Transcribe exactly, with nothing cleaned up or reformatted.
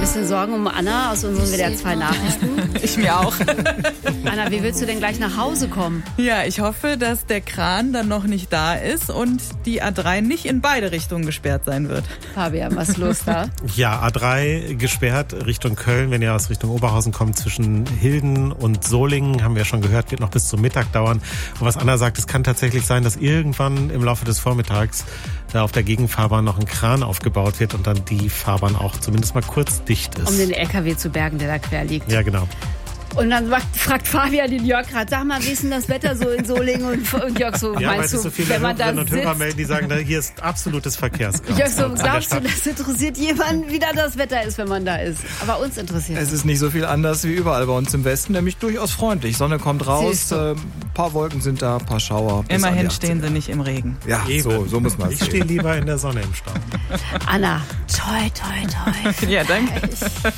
bisschen Sorgen um Anna aus unseren W D R zwei Nachrichten. Ich mir auch. Anna, wie willst du denn gleich nach Hause kommen? Ja, ich hoffe, dass der Kran dann noch nicht da ist und die A drei nicht in beide Richtungen gesperrt sein wird. Fabian, was ist los da? Ja, A drei gesperrt Richtung Köln, wenn ihr aus Richtung Oberhausen kommt, zwischen Hilden und Solingen, haben wir schon gehört, wird noch bis zum Mittag dauern. Und was Anna sagt, es kann tatsächlich sein, dass irgendwann im Laufe des Vormittags da auf der Gegenfahrbahn noch ein Kran aufgebaut wird und dann die Fahrbahn auch zumindest mal kurz dicht ist. Um den L K W zu bergen, der da quer liegt. Ja, genau. Und dann fragt Fabian den Jörg gerade, sag mal, wie ist denn das Wetter so in Solingen? Und, und Jörg so, ja, meinst weil du, so viele wenn man da Hörerinnen und sitzt? Hörer melden, die sagen, da, hier ist absolutes Verkehrschaos. Jörg so, glaubst du, das interessiert jemanden, wie da das Wetter ist, wenn man da ist? Aber uns interessiert es. Es ist nicht so viel anders wie überall bei uns im Westen, nämlich durchaus freundlich. Sonne kommt raus, ein äh, paar Wolken sind da, ein paar Schauer. Immerhin stehen sie nicht im Regen. Ja, Eben. so, so muss man es Ich stehe lieber in der Sonne im Stau. Anna, toi, toi, toi. Ja, danke.